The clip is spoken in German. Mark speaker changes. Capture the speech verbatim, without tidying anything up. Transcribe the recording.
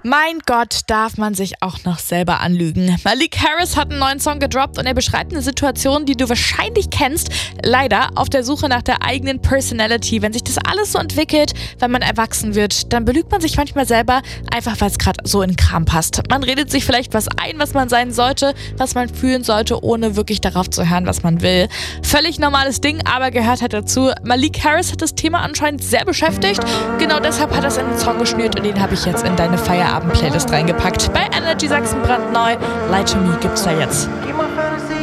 Speaker 1: Mein Gott, darf man sich auch noch selber anlügen. Malik Harris hat einen neuen Song gedroppt und er beschreibt eine Situation, die du wahrscheinlich kennst. Leider auf der Suche nach der eigenen Personality. Wenn sich das alles so entwickelt, wenn man erwachsen wird, dann belügt man sich manchmal selber, einfach weil es gerade so in den Kram passt. Man redet sich vielleicht was ein, was man sein sollte, was man fühlen sollte, ohne wirklich darauf zu hören, was man will. Völlig normales Ding, aber gehört halt dazu. Malik Harris hat das Thema anscheinend sehr beschäftigt. Genau deshalb hat er es in den Song geschnürt und den habe ich jetzt in deine Feierabend Playlist reingepackt. Bei Energy Sachsen brandneu. Lie to Me gibt's da jetzt.
Speaker 2: Geh mal